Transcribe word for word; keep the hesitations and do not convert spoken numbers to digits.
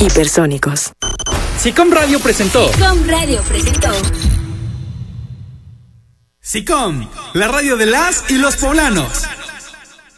Hipersónicos. SICOM Radio presentó. SICOM Radio presentó. SICOM, la radio de las y los poblanos.